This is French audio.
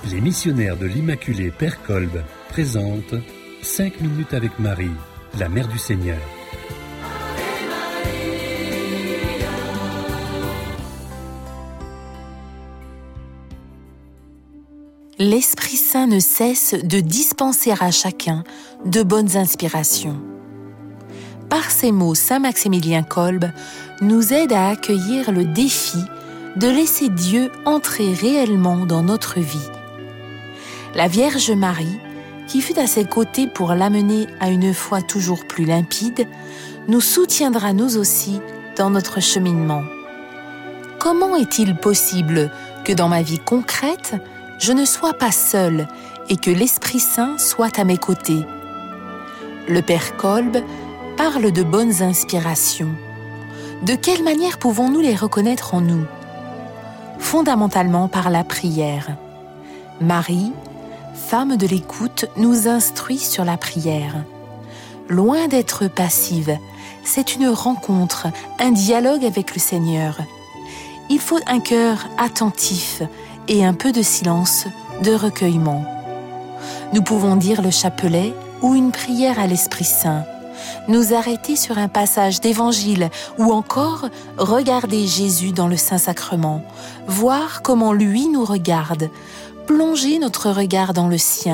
Les missionnaires de l'Immaculée Père Kolb présentent 5 minutes avec Marie, la Mère du Seigneur. L'Esprit Saint ne cesse de dispenser à chacun de bonnes inspirations. Par ces mots, Saint Maximilien Kolb nous aide à accueillir le défi de laisser Dieu entrer réellement dans notre vie. La Vierge Marie, qui fut à ses côtés pour l'amener à une foi toujours plus limpide, nous soutiendra nous aussi dans notre cheminement. Comment est-il possible que dans ma vie concrète, je ne sois pas seule et que l'Esprit Saint soit à mes côtés? Le Père Kolb parle de bonnes inspirations. De quelle manière pouvons-nous les reconnaître en nous? Fondamentalement par la prière. Marie, femme de l'écoute, nous instruit sur la prière. Loin d'être passive, c'est une rencontre, un dialogue avec le Seigneur. Il faut un cœur attentif et un peu de silence, de recueillement. Nous pouvons dire le chapelet ou une prière à l'Esprit Saint, nous arrêter sur un passage d'évangile ou encore regarder Jésus dans le Saint-Sacrement, voir comment lui nous regarde, plonger notre regard dans le sien